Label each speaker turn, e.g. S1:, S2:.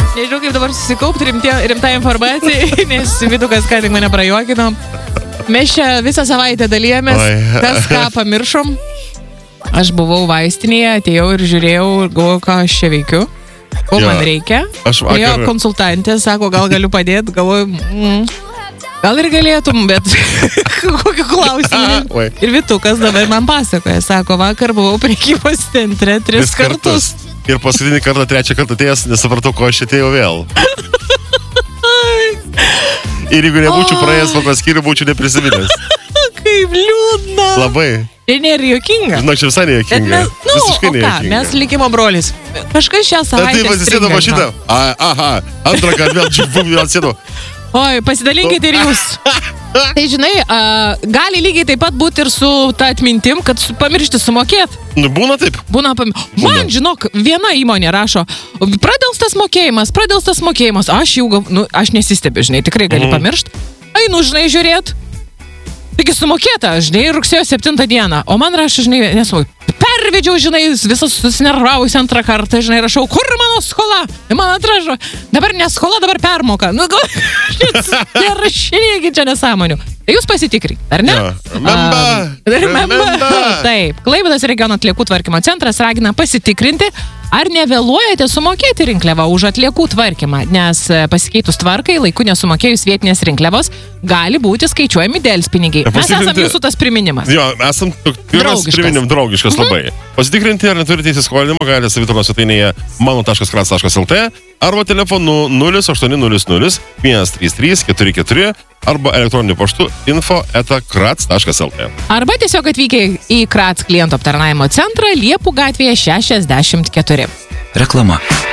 S1: Nežinau, kaip dabar susikaupti rimtą informaciją, nes Vytukas ką tik mane prajuokino. Mes čia visą savaitę dalyjomės, kas ką pamiršom. Aš buvau vaistinėje, atėjau ir žiūrėjau, galvoju, ką aš čia veikiu, ko man reikia. Jo konsultantė sako, gal galiu padėti, galvoju, gal ir galėtum, bet kokiu klausimu. Ir Vytukas dabar man pasakoja, sako, vakar buvau prekybos centre 3 kartus.
S2: Ir paskutinį kartą, 3 kartą atėjęs, nesupratau, ko aš atėjau vėl. Ir jeigu nebūčiau praėjęs po tą skyrių, būčiau neprisiminęs.
S1: Kaip liūdna.
S2: Labai.
S1: Tai nėra juokinga.
S2: Žinok, čia visai nejuokinga. Visiškai nejuokinga.
S1: Mes likimo brolis. Kažkas šią savaitę
S2: stringa. Tai pasisėdo mašina. Aha, antrą kartą vėl atsėdo.
S1: Oi, pasidalinkite ir jūs. Tai žinai, gali lygiai taip pat būti ir su ta atmintim, kad pamiršti sumokėt.
S2: Būna taip.
S1: Man, žinok, viena įmonė rašo, pradelstas mokėjimas. Aš nesistebiu, žinai, tikrai gali pamiršti. Einu, žinai, žiūrėt. Taigi sumokėta, žinai, rugsėjo 7 dieną. O man rašo, žinai, pervedžiau, žinai, visas susinervavusi antrą kartą, žinai, rašau, kur mano skola? Ir man atrašo, dabar ne skola, dabar permoka. Nu, nerašykit čia nesąmonių. Tai jūs pasitikrinkite, ar ne? Remember. Taip, Klaipėdos regiono atliekų tvarkymo centras ragina pasitikrinti, ar nevėluojate sumokėti rinkliavą už atliekų tvarkymą, nes pasikeitus tvarkai, laiku nesumokėjus vietinės rinkliavos, gali būti skaičiuojami delspinigiai. Mes esam jūsų tas priminimas.
S2: Jo, esam pirmas priminim draugiškas labai. Pasitikrinti, ar neturite įsiskolinimo, galite savitarnos svetainėje mano.krats.lt arba telefonu 0800 133 44 arba elektroniniu paštu info@krats.lt.
S1: Arba tiesiog atvykę į Krats klientų aptarnavimo centrą Liepų gatvėje 64.
S3: Reklama.